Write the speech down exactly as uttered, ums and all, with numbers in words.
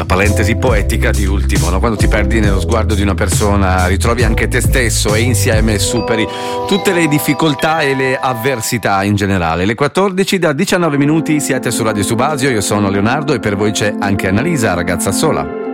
parentesi poetica di ultimo, no? Quando ti perdi nello sguardo di una persona ritrovi anche te stesso e insieme superi tutte le difficoltà e le avversità in generale. Le quattordici da diciannove minuti siete su Radio Subasio, io sono Leonardo e per voi c'è anche Annalisa, ragazza sola.